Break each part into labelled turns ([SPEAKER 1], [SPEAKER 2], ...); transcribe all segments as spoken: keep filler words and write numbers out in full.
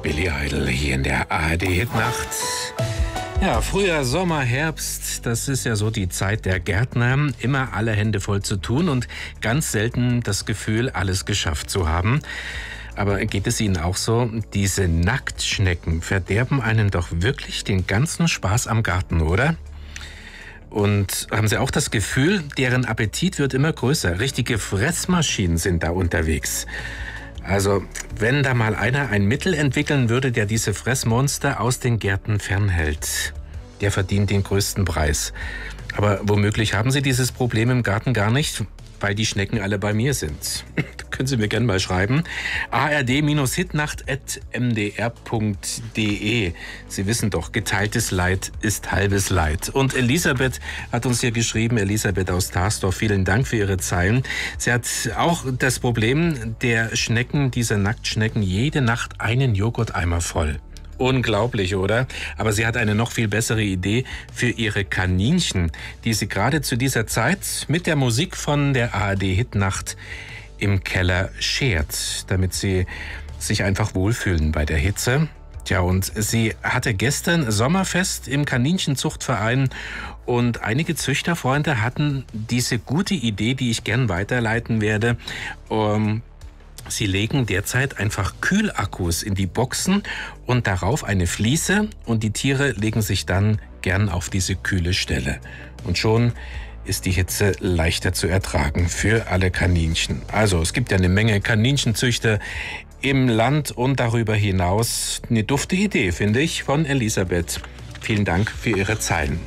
[SPEAKER 1] Billy Idol hier in der A R D-Hitnacht. Ja, Frühjahr, Sommer, Herbst, das ist ja so die Zeit der Gärtner. Immer alle Hände voll zu tun und ganz selten das Gefühl, alles geschafft zu haben. Aber geht es Ihnen auch so? Diese Nacktschnecken verderben einem doch wirklich den ganzen Spaß am Garten, oder? Und haben Sie auch das Gefühl, deren Appetit wird immer größer? Richtige Fressmaschinen sind da unterwegs. Also, wenn da mal einer ein Mittel entwickeln würde, der diese Fressmonster aus den Gärten fernhält, der verdient den größten Preis. Aber womöglich haben Sie dieses Problem im Garten gar nicht, weil die Schnecken alle bei mir sind. Können Sie mir gerne mal schreiben. a r d hitnacht at m d r punkt d e. Sie wissen doch, geteiltes Leid ist halbes Leid. Und Elisabeth hat uns hier geschrieben, Elisabeth aus Tarsdorf, vielen Dank für Ihre Zeilen. Sie hat auch das Problem der Schnecken, dieser Nacktschnecken, jede Nacht einen Joghurteimer voll. Unglaublich, oder? Aber sie hat eine noch viel bessere Idee für ihre Kaninchen, die sie gerade zu dieser Zeit mit der Musik von der A R D-Hitnacht im Keller schert, damit sie sich einfach wohlfühlen bei der Hitze. Tja, und sie hatte gestern Sommerfest im Kaninchenzuchtverein und einige Züchterfreunde hatten diese gute Idee, die ich gern weiterleiten werde. Um, Sie legen derzeit einfach Kühlakkus in die Boxen und darauf eine Fliese und die Tiere legen sich dann gern auf diese kühle Stelle. Und schon ist die Hitze leichter zu ertragen für alle Kaninchen. Also es gibt ja eine Menge Kaninchenzüchter im Land und darüber hinaus. Eine dufte Idee, finde ich, von Elisabeth. Vielen Dank für Ihre Zeilen.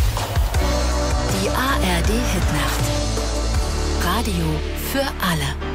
[SPEAKER 2] Die A R D-Hitnacht. Radio für alle.